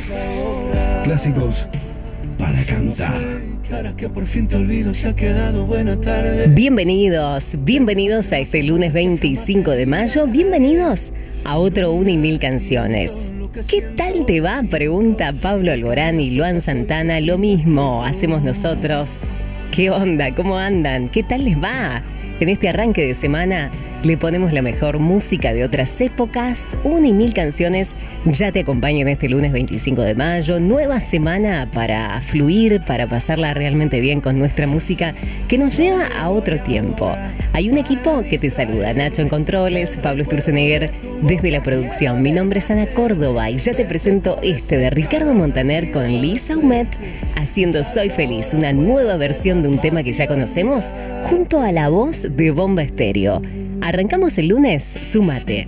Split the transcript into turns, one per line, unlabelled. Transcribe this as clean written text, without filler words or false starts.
Clásicos para cantar.
Que por fin te olvido, se ha quedado buena tarde.
Bienvenidos a este lunes 25 de mayo. Bienvenidos a otro 1.000 canciones. ¿Qué tal te va? Pregunta Pablo Alborán y Luan Santana. Lo mismo hacemos nosotros. ¿Qué onda? ¿Cómo andan? ¿Qué tal les va? En este arranque de semana le ponemos la mejor música de otras épocas. 1.000 canciones ya te acompañan este lunes 25 de mayo. Nueva semana para fluir, para pasarla realmente bien con nuestra música que nos lleva a otro tiempo. Hay un equipo que te saluda. Nacho en controles, Pablo Sturzenegger desde la producción. Mi nombre es Ana Córdoba y ya te presento este de Ricardo Montaner con Lisa Humet haciendo Soy Feliz, una nueva versión de un tema que ya conocemos junto a la voz de Bomba Estéreo. Arrancamos el lunes, súmate.